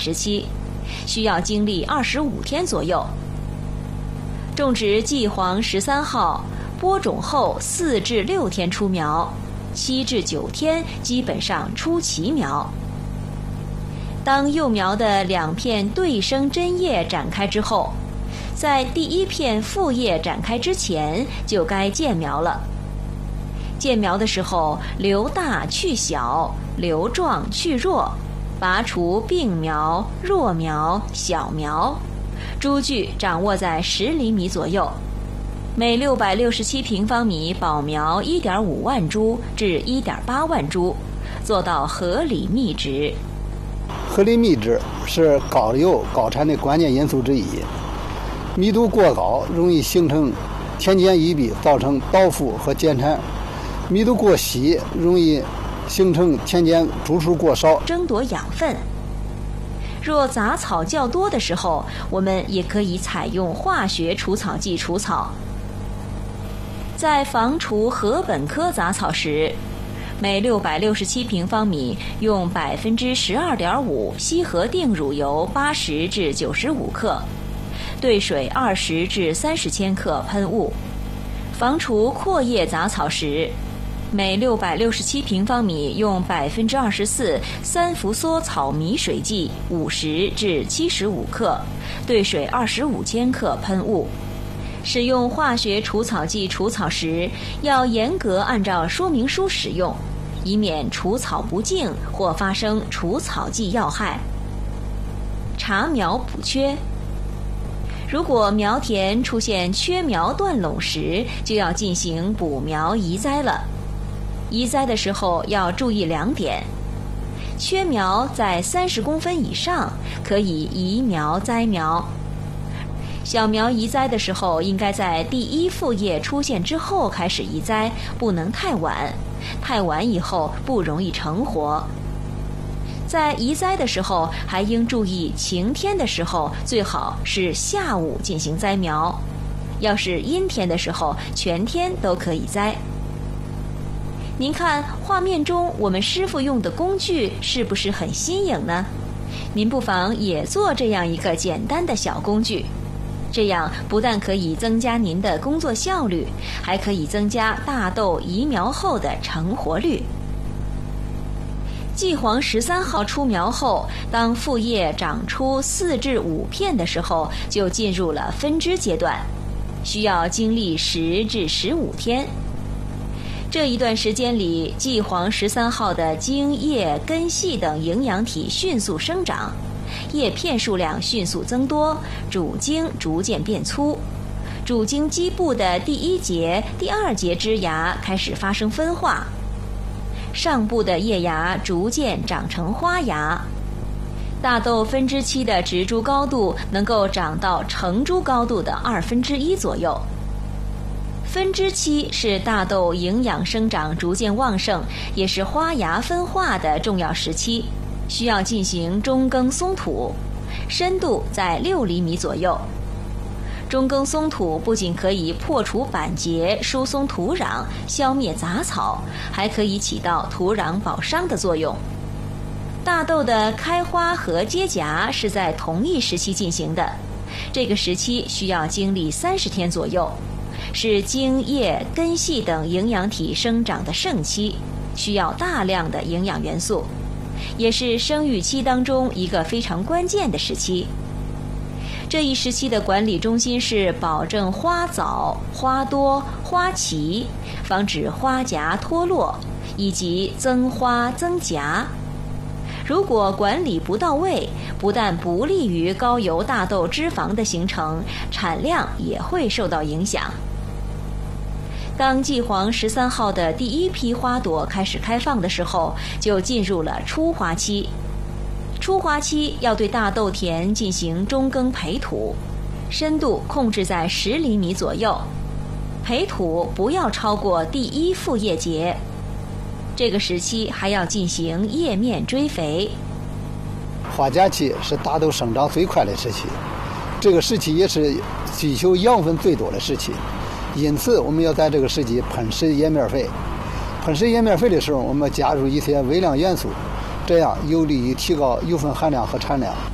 时期，需要经历25天左右。种植季黄13号，播种后4至6天出苗，7至9天基本上出齐苗。当幼苗的2片对生针叶展开之后，在第1片副叶展开之前就该见苗了。见苗的时候，留大去小，留壮去弱，拔除病苗、弱苗、小苗，株距掌握在10厘米左右。每667平方米保苗1.5万株至1.8万株，做到合理密植。 合理密植是高幼高产的关键因素之一。密度过高容易形成田间异壁，造成倒伏和减产；密度过稀容易形成田间株数过少， 争夺养分。若杂草较多的时候，我们也可以采用化学除草剂除草。在防除禾本科杂草时，每667平方米用12.5%烯合定乳油80至95克，兑水20至30千克喷雾。防除阔叶杂草时，每667平方米用24%三氟羧草醚水剂50至75克，兑水25千克喷雾。使用化学除草剂除草时，要严格按照说明书使用，以免除草不净或发生除草剂要害。查苗补缺。如果苗田出现缺苗断垄时，就要进行补苗移栽了。移栽的时候要注意2点：缺苗在30公分以上，可以移苗栽苗。小苗移栽的时候，应该在第1副叶出现之后开始移栽，不能太晚，太晚以后不容易成活。在移栽的时候，还应注意晴天的时候最好是下午进行栽苗，要是阴天的时候，全天都可以栽。您看画面中我们师傅用的工具是不是很新颖呢？您不妨也做这样一个简单的小工具，这样不但可以增加您的工作效率，还可以增加大豆移苗后的成活率。季黄13号出苗后，当副叶长出4至5片的时候，就进入了分枝阶段，需要经历10至15天。这一段时间里，季黄13号的茎、叶、根系等营养体迅速生长，叶片数量迅速增多，主茎逐渐变粗，主茎基部的第1节、第2节枝芽开始发生分化，上部的叶芽逐渐长成花芽。大豆分枝期的植株高度能够长到成株高度的1/2左右。分枝期是大豆营养生长逐渐旺盛，也是花芽分化的重要时期，需要进行中耕松土，深度在6厘米左右。中耕松土不仅可以破除板结、疏松土壤、消灭杂草，还可以起到土壤保墒的作用。大豆的开花和结荚是在同一时期进行的，这个时期需要经历30天左右，是茎、叶、根系等营养体生长的盛期，需要大量的营养元素，也是生育期当中一个非常关键的时期。这一时期的管理中心是保证花早、花多、花齐，防止花荚脱落，以及增花增荚。如果管理不到位，不但不利于高油大豆脂肪的形成，产量也会受到影响。当季黄13号的第1批花朵开始开放的时候，就进入了初花期。初花期要对大豆田进行中耕培土，深度控制在10厘米左右，培土不要超过第1副叶节。这个时期还要进行叶面追肥。 花荚期是大豆生长最快的时期，这个时期也是需求养分最多的时期，因此我们要在这个时期喷施叶面肥。喷施叶面肥的时候，我们加入一些微量元素，这样有利于提高油分含量和产量。